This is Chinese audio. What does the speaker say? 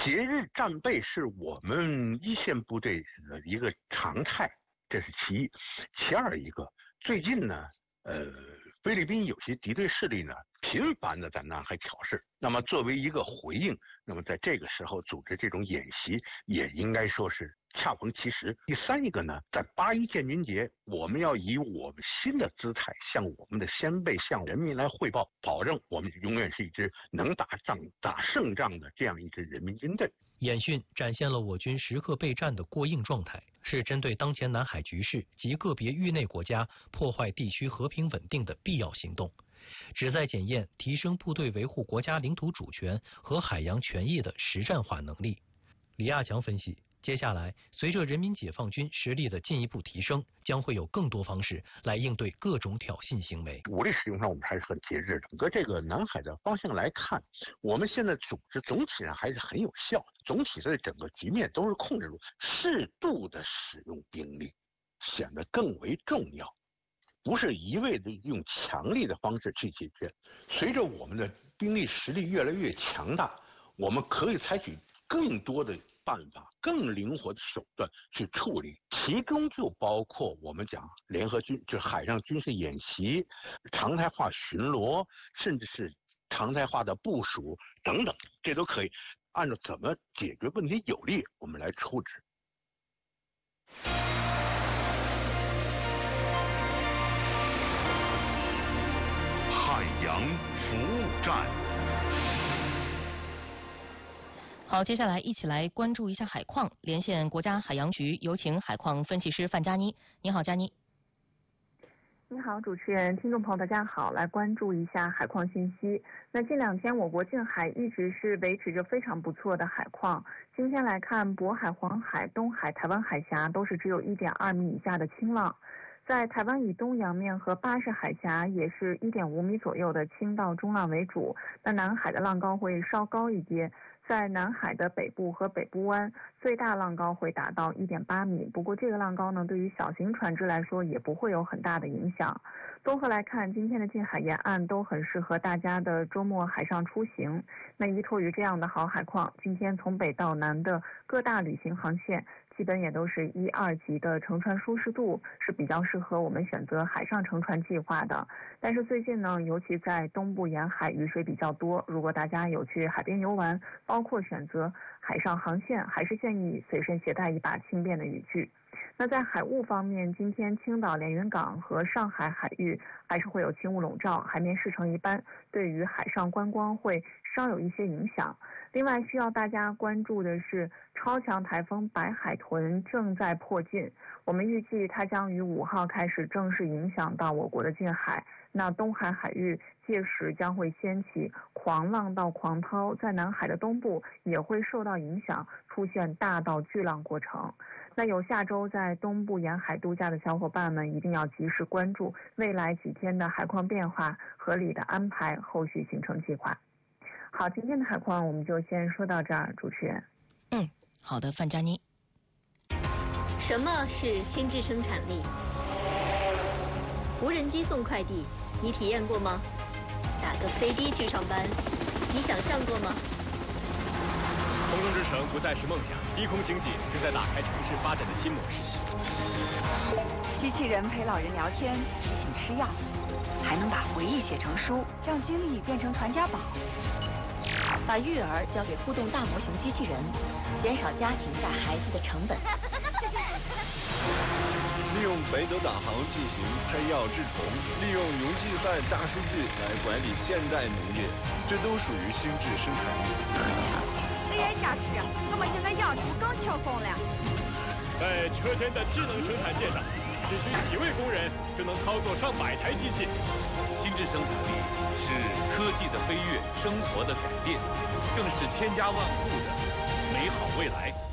节日战备是我们一线部队的一个常态，这是其一。其二一个，最近呢，菲律宾有些敌对势力呢，频繁的在南海挑事。那么作为一个回应，那么在这个时候组织这种演习，也应该说是恰逢其时。第三一个呢，在8·1建军节，我们要以我们新的姿态向我们的先辈、向人民来汇报，保证我们永远是一支能打仗、打胜仗的这样一支人民军队。 演训展现了我军时刻备战的过硬状态，是针对当前南海局势及个别域内国家破坏地区和平稳定的必要行动，旨在检验提升部队维护国家领土主权和海洋权益的实战化能力。李亚强分析，接下来随着人民解放军实力的进一步提升，将会有更多方式来应对各种挑衅行为。 武力使用上我们还是很节制的。整个这个南海的方向来看，我们现在组织总体上还是很有效的，总体在整个局面都是控制住，适度的使用兵力显得更为重要，不是一味的用强力的方式去解决。随着我们的兵力实力越来越强大，我们可以采取更多的办法、更灵活的手段去处理，其中就包括我们讲联合军，就是海上军事演习、常态化巡逻，甚至是常态化的部署等等，这都可以按照怎么解决问题有利，我们来处置。 海洋服务站。 好，接下来一起来关注一下海况，连线国家海洋局，有请海况分析师范佳妮。你好，佳妮。 你好，主持人，听众朋友大家好，来关注一下海况信息。那近2天我国近海一直是维持着非常不错的海况。今天来看，渤海、黄海、东海、台湾海峡都是只有1.2米以下的轻浪。在台湾以东洋面和巴士海峡也是1.5米左右的轻到中浪为主，那南海的浪高会稍高一些。在南海的北部和北部湾，最大浪高会达到1.8米。不过这个浪高呢，对于小型船只来说也不会有很大的影响。综合来看，今天的近海沿岸都很适合大家的周末海上出行。那依托于这样的好海况，今天从北到南的各大旅行航线基本也都是1、2级的乘船舒适度，是比较适合我们选择海上乘船计划的。但是最近呢，尤其在东部沿海雨水比较多，如果大家有去海边游玩，包括选择海上航线，还是建议随身携带一把轻便的雨具。那在海雾方面，今天青岛连云港和上海海域还是会有轻雾笼罩，海面视程一般，对于海上观光会稍有一些影响。另外需要大家关注的是，超强台风白海豚正在迫近，我们预计它将于5号开始正式影响到我国的近海。那东海海域届时将会掀起狂浪到狂涛，在南海的东部也会受到影响，出现大到巨浪过程。那有下周在东部沿海度假的小伙伴们一定要及时关注未来几天的海况变化，合理的安排后续行程计划。好，今天的海况我们就先说到这儿，主持人。 好的，范佳妮。 什么是心智生产力？无人机送快递，你体验过吗？打个飞的去上班，你想象过吗？ 空中之城不再是梦想，低空经济正在打开城市发展的新模式。 机器人陪老人聊天，提醒吃药，还能把回忆写成书，让经历变成传家宝。 把育儿交给互动大模型机器人，减少家庭带孩子的成本。 利用北斗导航进行摘药治虫，利用云计算大数据来管理现代农业，这都属于心智生产力。 AI驾驶，我们现在养猪更轻松了。 在车间的智能生产线上，只需几位工人就能操作上百台机器。 心智生产力是科技的飞跃，生活的改变，更是千家万户的美好未来。